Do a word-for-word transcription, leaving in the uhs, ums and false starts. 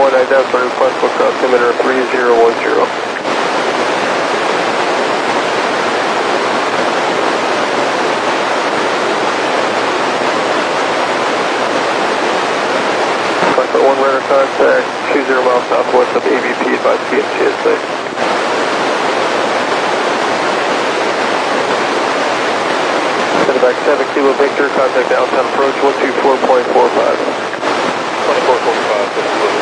one nine down for request for cross limiter three zero one zero. Contact one radar contact, two zero miles southwest of A V P, advise B M T is safe. Send back seven Kilo Victor, contact downtown approach one two four point four five. twenty-four forty-five,